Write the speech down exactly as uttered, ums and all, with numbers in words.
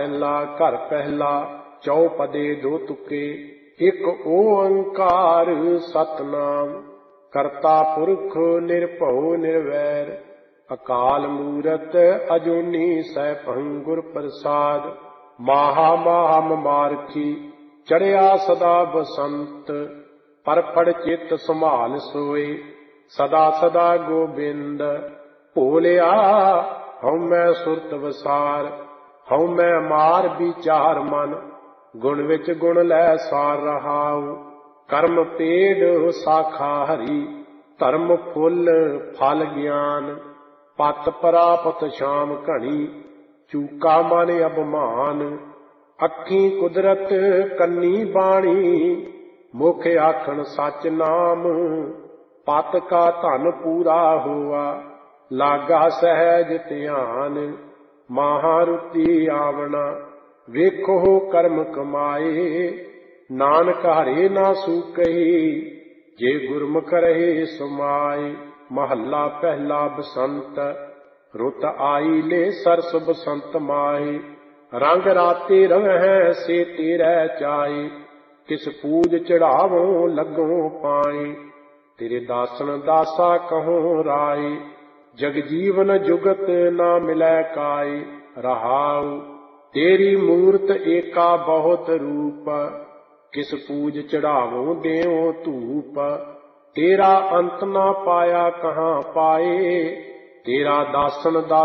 ਪਹਿਲਾ ਘਰ ਪਹਿਲਾ ਚੌਪਦੇ ਦੋ ਤੁਕੇ। ਇੱਕ ਓੰਕਾਰ ਸਤਨਾਮ ਕਰਤਾ ਪੁਰਖ ਨਿਰਭਉ ਨਿਰਵੈਰ। ਅਕਾਲ ਮੂਰਤ ਅਜੂਨੀ ਸੈਭੰ ਗੁਰ ਪ੍ਰਸਾਦ। ਮਾਹਾ ਮਾਹਾ ਮਮਾਰਖੀ ਚੜਿਆ ਸਦਾ ਬਸੰਤ। ਪਰਪੜ ਚਿੱਤ ਸੰਭਾਲ ਸੋਏ ਸਦਾ ਸਦਾ ਗੋਬਿੰਦ। ਭੋਲਿਆ ਹਉ ਮੈਂ ਸੁਰਤ ਵਸਾਰ ਹਉ ਮੈਂ ਮਾਰ ਵਿਚਾਰ ਮਨ। ਗੁਣ ਵਿੱਚ ਗੁਣ ਲੈ ਸਾਰ ਰਹਾਉ ਕਰਮ ਪੇੜ ਸਾਖਾ ਹਰੀ। ਧਰਮ ਫੁੱਲ ਫਲ ਗਿਆਨ ਪਤ ਪ੍ਰਾਪਤ ਸ਼ਾਮ ਘਣੀ। ਚੂਕਾ ਮਨ ਅਭਿਮਾਨ ਅੱਖੀਂ ਕੁਦਰਤ ਕੰਨੀ ਬਾਣੀ। ਮੁਖ ਆਖਣ ਸੱਚ ਨਾਮ ਪਤ ਕਾ ਧਨ ਪੂਰਾ ਹੋਆ। ਲਾਗਾ ਸਹਿਜ ਧਿਆਨ ਮਹਾਰੁਤੀ ਆਵਣਾ। ਵੇਖੋ ਕਰਮ ਕਮਾਏ ਨਾਨਕ ਹਰੇ ਨਾ ਸੂਕਹੀ। ਜੇ ਗੁਰਮੁਖ ਰਹੇ ਸਮਾਏ। ਮਹੱਲਾ ਪਹਿਲਾ ਬਸੰਤ ਰੁੱਤ ਆਈ ਲੈ ਸਰਸ ਬਸੰਤ ਮਾਏ। ਰੰਗ ਰਾਤੇ ਰਵਹਿ ਸੇ ਤੇਰੇ ਚਾਏ। ਕਿਸ ਪੂਜ ਚੜਾਵੋਂ ਲੱਗੋਂ ਪਾਏ। ਤੇਰੇ ਦਾਸਨ ਦਾਸਾ ਕਹੋਂ ਰਾਏ। ਜਗ ਜੀਵਨ ਜੁਗਤ ਨਾ ਮਿਲੈ ਕਾਏ। ਰਹਾਉ ਤੇਰੀ ਮੂਰਤ ਏਕਾ ਬਹੁਤ ਰੂਪ। ਕਿਸ ਪੂਜ ਚੜਾਵੋਂ ਦੇਉ ਧੂਪ। ਤੇਰਾ ਅੰਤ ਨਾ ਪਾਇਆ ਕਹਾਂ ਪਾਏ। ਤੇਰਾ ਦਾਸਨ ਦਾ